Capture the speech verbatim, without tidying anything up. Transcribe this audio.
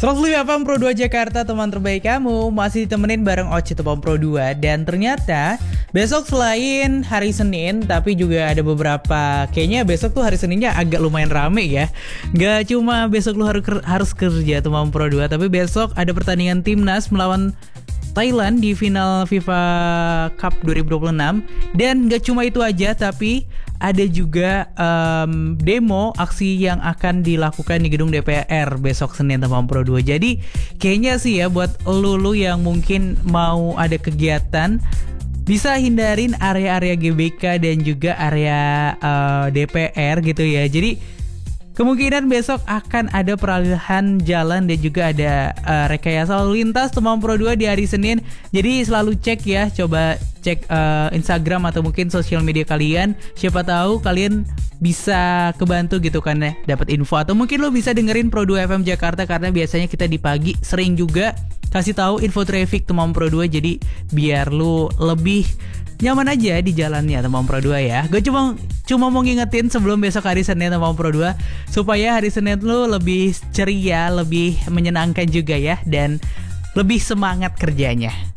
seratus lima F M Pro dua Jakarta, teman terbaik kamu. Masih ditemenin bareng Oci Topam Pro dua. Dan ternyata besok selain hari Senin, tapi juga ada beberapa, kayaknya besok tuh hari Seninnya agak lumayan rame ya. Gak cuma besok lu harus harus kerja Topam Pro dua, tapi besok ada pertandingan timnas melawan Thailand di final FIFA Cup dua ribu dua puluh enam. Dan gak cuma itu aja, tapi ada juga um, demo aksi yang akan dilakukan di gedung D P R besok Senin Topam Pro dua. Jadi kayaknya sih ya, buat lu yang mungkin mau ada kegiatan, bisa hindarin area-area G B K dan juga area uh, D P R gitu ya. Jadi kemungkinan besok akan ada peralihan jalan dan juga ada uh, rekayasa lalu lintas Topam Pro dua di hari Senin. Jadi selalu cek ya, coba cek uh, Instagram atau mungkin sosial media kalian. Siapa tahu kalian bisa kebantu gitu kan ya, dapat info. Atau mungkin lo bisa dengerin Pro dua F M Jakarta, karena biasanya kita di pagi sering juga kasih tahu info traffic Topam Pro dua. Jadi biar lo lebih nyaman aja di jalannya Topam Pro dua ya. Gue cuma cuma mau ngingetin sebelum besok hari Senin Topam Pro dua, supaya hari Senin lu lebih ceria, lebih menyenangkan juga ya, dan lebih semangat kerjanya.